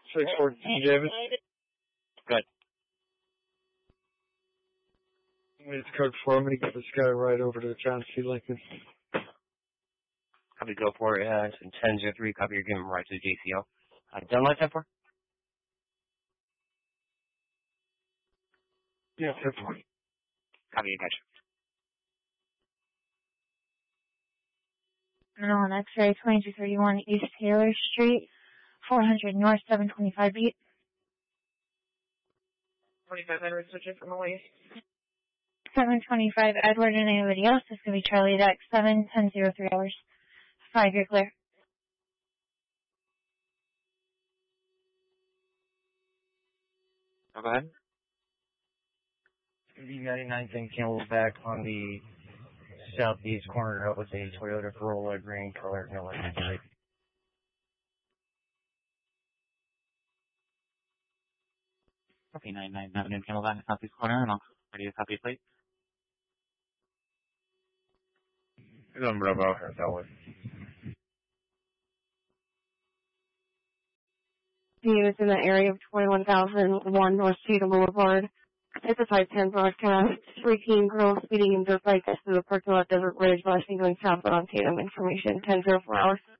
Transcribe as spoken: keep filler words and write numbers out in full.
six fourteen, David. Good. It's code four. I'm going to get this guy right over to John C. Lincoln. Copy, go for it. Uh, it's ten zero three. Copy, you're giving right to the J C O. Uh, done like that for? Yeah, ten four. Copy, you gotcha. No, on X-ray twenty-two thirty-one East Taylor Street, four hundred North, seven twenty-five beat. twenty-five hundred, switch it from the waist. seven twenty-five Edward and anybody else. This is going to be Charlie Deck, seven ten zero three hours. Five, you're clear. Oh, go ahead. It's going to be ninety-nine King Camelback on the southeast corner with a Toyota Corolla green color. No license plate. Copy nine nine nine in Camelback, southeast corner, and I'll ready to copy plate. It's on Bravo, that one. He was in the area of twenty-one thousand one North Cheatham Boulevard. It's a type ten broadcast. Three teen girls speeding in dirt bikes to the parking lot Desert Ridge, flashing going southbound on Tatum. Information ten zero four hours.